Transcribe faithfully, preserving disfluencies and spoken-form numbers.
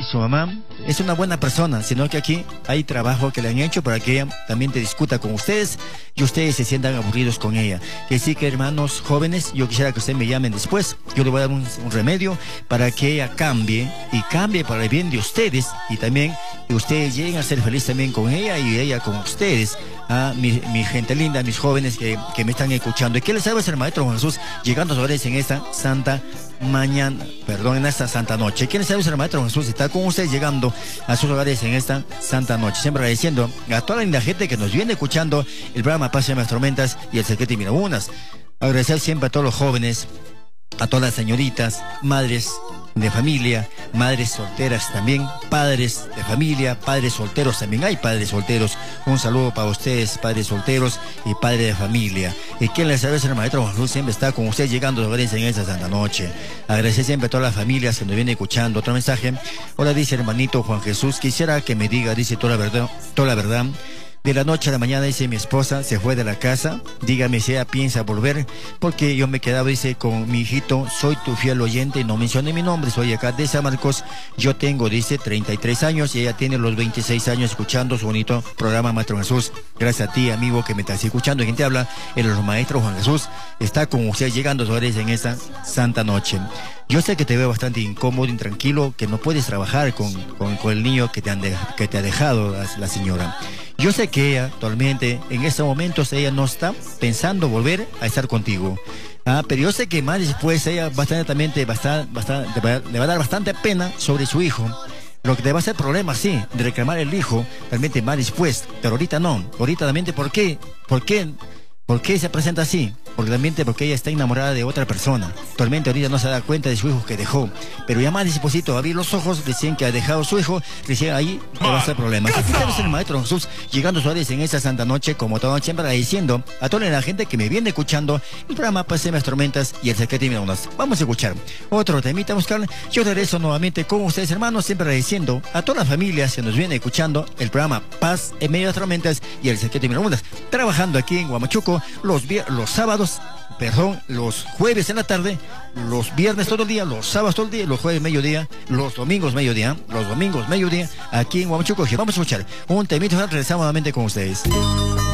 su mamá es una buena persona, sino que aquí hay trabajo que le han hecho para que ella también te discuta con ustedes y ustedes se sientan aburridos con ella. Que sí, que hermanos jóvenes, yo quisiera que ustedes me llamen después. Yo le voy a dar un, un remedio para que ella cambie y cambie para el bien de ustedes y también que ustedes lleguen a ser felices también con ella y ella con ustedes. A mi, mi gente linda, mis jóvenes que, que me están escuchando. ¿Y qué les sabe el Maestro Juan Jesús llegando a sus hogares en esta santa mañana, perdón, en esta santa noche? ¿Quién les sabe el Maestro Juan Jesús está con ustedes llegando a sus hogares en esta santa noche? Siempre agradeciendo a toda la linda gente que nos viene escuchando el programa Paz de las Tormentas y el Secreto y Mirabunas. Agradecer siempre a todos los jóvenes, a todas las señoritas, madres de familia, madres solteras también, padres de familia, padres solteros también, hay padres solteros. Un saludo para ustedes, padres solteros y padres de familia. Y quien les sabe, el Maestro Juan Jesús siempre está con ustedes llegando a los hogares en esta santa noche. Agradecer siempre a todas las familias que nos vienen escuchando. Otro mensaje. Hola, dice hermanito Juan Jesús, quisiera que me diga, dice toda la verdad, toda la verdad. De la noche a la mañana, dice, mi esposa se fue de la casa. Dígame si ella piensa volver, porque yo me quedaba, dice, con mi hijito. Soy tu fiel oyente, no mencioné mi nombre, soy acá de San Marcos. Yo tengo, dice, treinta y tres años y ella tiene los veintiséis años escuchando su bonito programa Maestro Jesús. Gracias a ti, amigo, que me estás escuchando. ¿Quién te habla? El Maestro Juan Jesús está con usted llegando a sus hogares en esta santa noche. Yo sé que te veo bastante incómodo, intranquilo, que no puedes trabajar con, con, con el niño que te, han de, que te ha dejado la, la señora. Yo sé que ella, actualmente, en estos momentos, ella no está pensando volver a estar contigo. Ah, pero yo sé que más después ella bastante, también te va a estar, bastante, le va a dar bastante pena sobre su hijo. Lo que te va a hacer problema, sí, de reclamar el hijo, realmente más después, pero ahorita no. Ahorita realmente, ¿por qué? ¿Por qué? ¿Por qué se presenta así? Porque realmente porque ella está enamorada de otra persona. Actualmente ahorita no se da cuenta de su hijo que dejó. Pero ya más disposito a abrir los ojos, recién que ha dejado su hijo, recién ahí te va a hacer problema. Aquí tenemos el Maestro Jesús llegando a sus hogares en esta santa noche, como todo siempre agradeciendo a toda la gente que me viene escuchando el programa Paz de las Tormentas y el Secreto y Mirabunas. Vamos a escuchar otro temita musical. Yo regreso nuevamente con ustedes, hermanos, siempre agradeciendo a todas las familias que nos vienen escuchando el programa Paz en medio de las tormentas y el Secreto y Mirabunas. Trabajando aquí en Huamachuco los, los sábados, perdón, los jueves en la tarde, los viernes todo el día, los sábados todo el día, los jueves mediodía, los domingos mediodía, los domingos mediodía, aquí en Huamachuco. Vamos a escuchar un temito, regresamos nuevamente con ustedes.